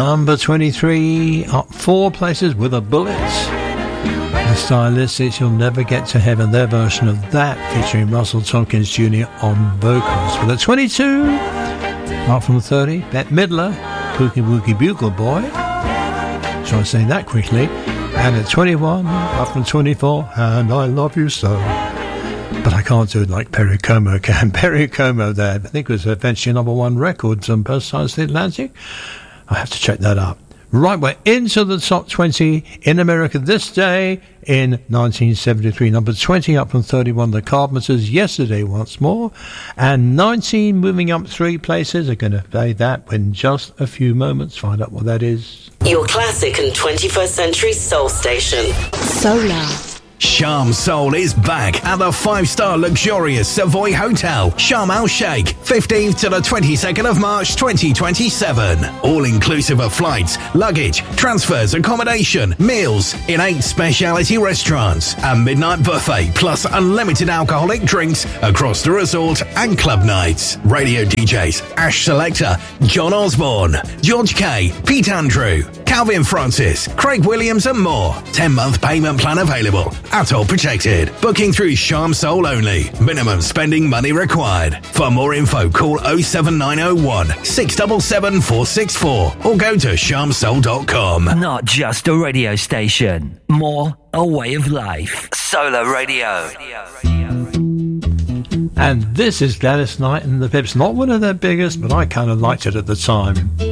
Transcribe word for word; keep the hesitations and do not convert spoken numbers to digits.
number twenty-three, up four places with a bullet. The Stylistics, You'll Never Get to Heaven, their version of that, featuring Russell Tompkins Junior on vocals. With a twenty-two, up from thirty, Bette Midler, Boogie Woogie Bugle Boy. Try to say that quickly. And at twenty-one, up from twenty-four, And I Love You So. But I can't do it like Perry Como can. Perry Como there, I think it was eventually number one record on both sides of the Atlantic. I have to check that up. Right, we're into the top twenty in America this day in nineteen seventy-three. Number twenty, up from thirty-one, The Carpenters, Yesterday Once More. And nineteen, moving up three places. I'm going to play that in just a few moments. Find out what that is. Your classic and twenty-first century soul station. Solar. Sharm Soul is back at the five-star luxurious Savoy Hotel, Sharm El Sheikh, fifteenth to the twenty-second of March twenty twenty-seven. All inclusive of flights, luggage, transfers, accommodation, meals in eight specialty restaurants, a midnight buffet, plus unlimited alcoholic drinks across the resort and club nights. Radio D Js Ash Selector, John Osborne, George K, Pete Andrew, Calvin Francis, Craig Williams and more. ten-month payment plan available. At all protected. Booking through Sharm Soul only. Minimum spending money required. For more info, call oh seven nine oh one, six seven seven, four six four or go to sharm soul dot com. Not just a radio station, more a way of life. Solar Radio. And this is Gladys Knight and the Pips. Not one of their biggest, but I kind of liked it at the time.